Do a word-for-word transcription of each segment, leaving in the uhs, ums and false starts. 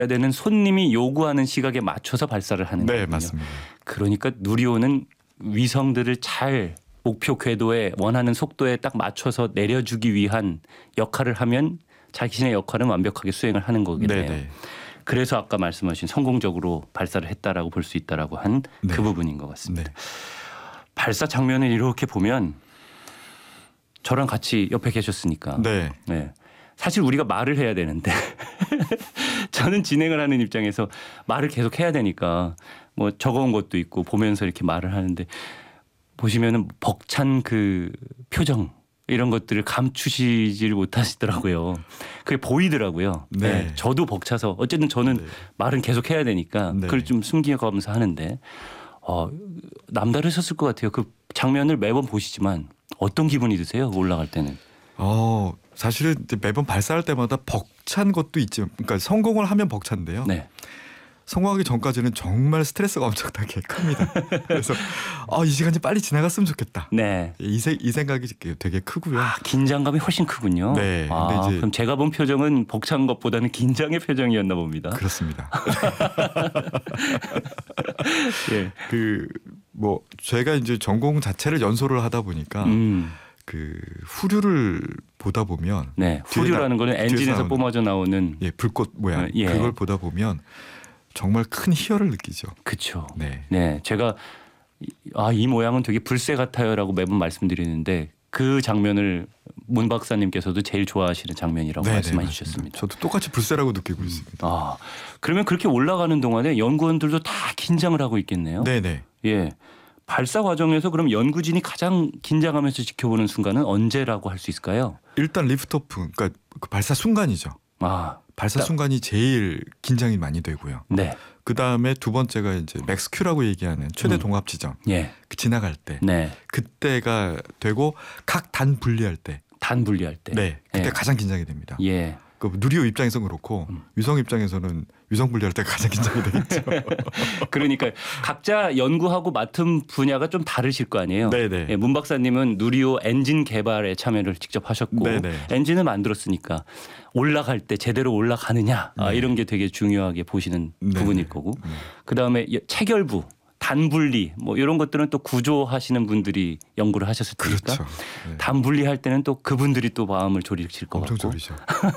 해야 되는 손님이 요구하는 시각에 맞춰서 발사를 하는 거거든요. 네, 맞습니다. 그러니까 누리호는 위성들을 잘 목표 궤도에 원하는 속도에 딱 맞춰서 내려주기 위한 역할을 하면 자신의 역할은 완벽하게 수행을 하는 거겠네요. 네, 네. 그래서 아까 말씀하신 성공적으로 발사를 했다라고 볼 수 있다라고 한 그 네. 부분인 것 같습니다. 네. 발사 장면을 이렇게 보면 저랑 같이 옆에 계셨으니까 네. 네. 사실 우리가 말을 해야 되는데 저는 진행을 하는 입장에서 말을 계속 해야 되니까 뭐 적어온 것도 있고 보면서 이렇게 말을 하는데 보시면은 벅찬 그 표정 이런 것들을 감추시질 못하시더라고요. 그게 보이더라고요. 네. 네. 저도 벅차서 어쨌든 저는 네. 말은 계속 해야 되니까 네. 그걸 좀 숨기면서 하는데 어, 남다르셨을 것 같아요. 그 장면을 매번 보시지만 어떤 기분이 드세요? 올라갈 때는. 어, 사실은 이제 매번 발사할 때마다 벅찬 것도 있지만, 그러니까 성공을 하면 벅찬데요. 네. 성공하기 전까지는 정말 스트레스가 엄청나게 큽니다. 그래서 아, 이 시간이 빨리 지나갔으면 좋겠다. 네. 이, 세, 이 생각이 되게 크고요. 아, 긴장감이 훨씬 크군요. 네. 아, 근데 이제 그럼 제가 본 표정은 벅찬 것보다는 긴장의 표정이었나 봅니다. 그렇습니다. 예. 그 뭐 제가 이제 전공 자체를 연소를 하다 보니까 음. 그 후륜을 보다 보면 네. 뒤에 후륜라는 나- 거는 뒤에서 엔진에서 나오는- 뿜어져 나오는. 예, 불꽃 모양 예. 그걸 보다 보면 정말 큰 희열을 느끼죠. 그렇죠. 네. 네, 제가 아, 이 모양은 되게 불새 같아요라고 매번 말씀드리는데 그 장면을 문 박사님께서도 제일 좋아하시는 장면이라고 네, 말씀해 네, 주셨습니다. 저도 똑같이 불새라고 느끼고 있습니다. 아, 그러면 그렇게 올라가는 동안에 연구원들도 다 긴장을 하고 있겠네요. 네, 네. 예. 발사 과정에서 그럼 연구진이 가장 긴장하면서 지켜보는 순간은 언제라고 할 수 있을까요? 일단 리프트오프, 그러니까 그 발사 순간이죠. 아, 발사 딱- 순간이 제일 긴장이 많이 되고요. 네, 그 다음에 두 번째가 이제 맥스큐라고 얘기하는 최대 음. 동압 지점 예, 그 지나갈 때 네. 그때가 되고 각 단 분리할 때, 단 분리할 때. 네, 그때 예. 가장 긴장이 됩니다. 예. 그 누리호 입장에서는 그렇고 음. 위성 입장에서는 위성 분리할 때가 가장 긴장이 되겠죠. 그러니까 각자 연구하고 맡은 분야가 좀 다르실 거 아니에요. 네네. 예, 문 박사님은 누리호 엔진 개발에 참여를 직접 하셨고 네네. 엔진을 만들었으니까 올라갈 때 제대로 올라가느냐 아, 네. 이런 게 되게 중요하게 보시는 네네. 부분일 거고 네. 그다음에 체결부, 단분리 뭐 이런 것들은 또 구조하시는 분들이 연구를 하셨을 테니까 그렇죠. 네. 단분리할 때는 또 그분들이 또 마음을 졸이실 것 엄청 같고 졸리죠.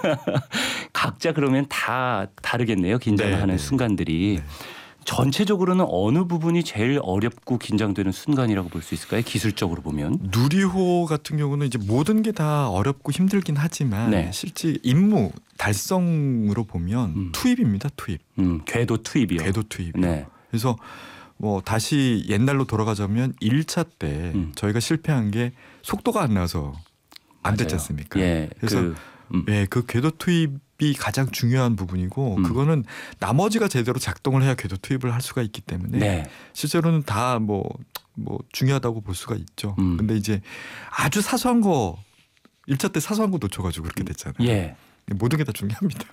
각자 그러면 다 다르겠네요. 긴장하는 네, 네. 순간들이. 네. 전체적으로는 어느 부분이 제일 어렵고 긴장되는 순간이라고 볼 수 있을까요? 기술적으로 보면. 누리호 같은 경우는 이제 모든 게 다 어렵고 힘들긴 하지만 네. 실제 임무 달성으로 보면 음. 투입입니다. 투입. 음, 궤도 투입이요. 궤도 투입. 네. 그래서 뭐 다시 옛날로 돌아가자면 일 차 때 음. 저희가 실패한 게 속도가 안 나서 안 됐지 맞아요. 않습니까? 예. 그래서 그, 음. 예, 그 궤도 투입이 가장 중요한 부분이고 음. 그거는 나머지가 제대로 작동을 해야 궤도 투입을 할 수가 있기 때문에 네. 실제로는 다 뭐 뭐 중요하다고 볼 수가 있죠. 음. 근데 이제 아주 사소한 거 일 차 때 사소한 거 놓쳐가지고 그렇게 됐잖아요. 예. 모든 게 다 중요합니다.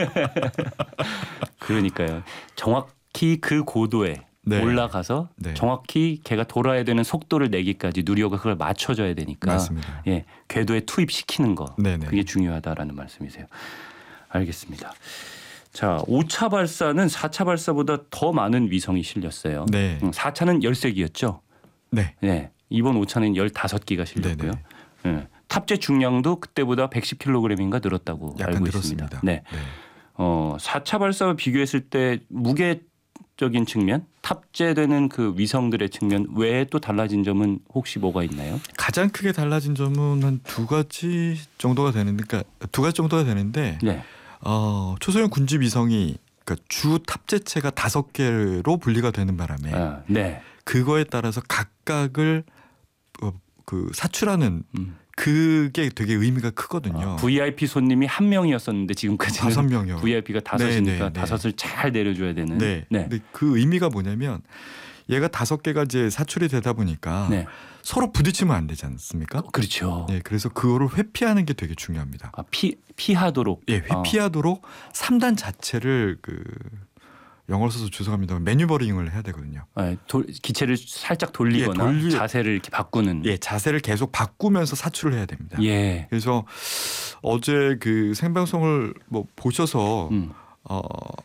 그러니까요. 정확히 그 고도에 네. 올라가서 네. 정확히 걔가 돌아야 되는 속도를 내기까지 누리호가 그걸 맞춰줘야 되니까 맞습니다. 예, 궤도에 투입시키는 거 네네. 그게 중요하다라는 말씀이세요. 알겠습니다. 자, 오 차 발사는 사 차 발사보다 더 많은 위성이 실렸어요. 네. 음, 사 차는 열세 기였죠. 네. 네. 이번 오 차는 열다섯 기가 실렸고요. 네. 탑재 중량도 그때보다 백십 킬로그램인가 늘었다고 약간 알고 늘었습니다. 있습니다. 네. 어, 사 차 발사와 비교했을 때 무게적인 측면, 탑재되는 그 위성들의 측면 외에 또 달라진 점은 혹시 뭐가 있나요? 가장 크게 달라진 점은 한 두 가지 정도가 되는데, 그러니까 두 가지 정도가 되는데, 네. 어, 초소형 군집 위성이 그러니까 주 탑재체가 다섯 개로 분리가 되는 바람에 아, 네. 그거에 따라서 각각을 어, 그 사출하는 음. 그게 되게 의미가 크거든요. 아, 브이아이피 손님이 한 명이었었는데 지금까지는 다섯 명이요. 브이아이피가 다섯이니까 네, 네, 네. 다섯을 잘 내려줘야 되는. 네. 네. 근데 그 의미가 뭐냐면 얘가 다섯 개가 이제 사출이 되다 보니까 네. 서로 부딪히면 안 되지 않습니까? 그렇죠. 네, 그래서 그거를 회피하는 게 되게 중요합니다. 아, 피 피하도록. 예, 회피하도록 삼 단 자체를 그 영어로 써서 죄송합니다만 매뉴버링을 해야 되거든요. 어, 네, 돌, 기체를 살짝 돌리거나 예, 돌리- 자세를 이렇게 바꾸는. 예, 자세를 계속 바꾸면서 사출을 해야 됩니다. 예. 그래서 어제 그 생방송을 뭐 보셔서 음. 어,